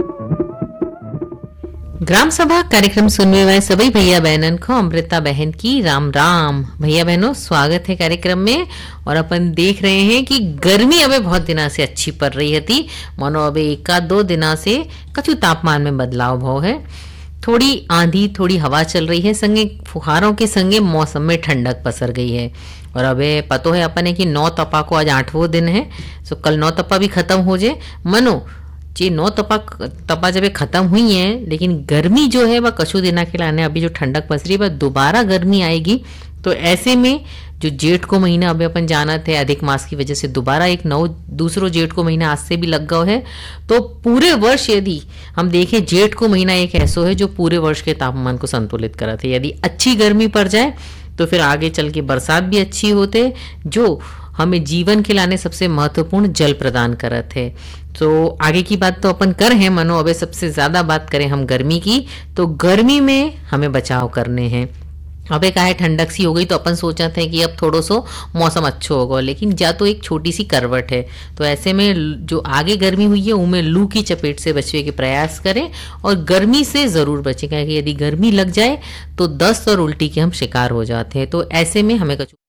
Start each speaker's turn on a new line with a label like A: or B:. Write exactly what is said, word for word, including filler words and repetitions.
A: ग्राम सभा कार्यक्रम सुनने वाले सभी भैया बहनन को अमृता बहन की राम राम। भैया बहनों, स्वागत है कार्यक्रम में। और अपन देख रहे हैं कि गर्मी अबे बहुत दिना से अच्छी पड़ रही थी, मानो अबे एक दो दिना से कछु तापमान में बदलाव भाव है। थोड़ी आंधी थोड़ी हवा चल रही है, संगे फुहारों के संगे मौसम में ठंडक पसर गई है। और अबे पतो है अपन है कि नौ तपा को आज आठवों दिन है, सो कल नौ तपा भी खत्म हो जाए। मनो जी नौ तपा तपा जब खत्म हुई है, लेकिन गर्मी जो है वह कछु दिना के लाने अभी जो ठंडक पस रही है वह दोबारा गर्मी आएगी। तो ऐसे में जो जेठ को महीना अभी अपन जाना थे अधिक मास की वजह से दोबारा एक नौ दूसरो जेठ को महीना आज से भी लग गया है। तो पूरे वर्ष यदि हम देखें, जेठ को महीना एक ऐसा है जो पूरे वर्ष के तापमान को संतुलित करते है। यदि अच्छी गर्मी पड़ जाए तो फिर आगे चल के बरसात भी अच्छी होते, जो हमें जीवन के लाने सबसे महत्वपूर्ण जल प्रदान करत है। तो आगे की बात तो अपन कर हैं, मनो अबे सबसे ज्यादा बात करें हम गर्मी की, तो गर्मी में हमें बचाव करने हैं। अबे का है ठंडक सी हो गई तो अपन सोचा थे कि अब थोड़ो सो मौसम अच्छा होगा, लेकिन जा तो एक छोटी सी करवट है। तो ऐसे में जो आगे गर्मी हुई है उनमें लू की चपेट से बचने के प्रयास करें और गर्मी से जरूर बचें, क्योंकि यदि गर्मी लग जाए तो दस्त और उल्टी के हम शिकार हो जाते हैं। तो ऐसे में हमें